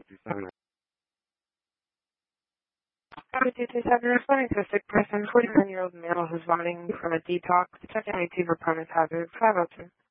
Responding to a sick person, 49-year-old male who's vomiting from a detox. Check any 2 for hazard. 502.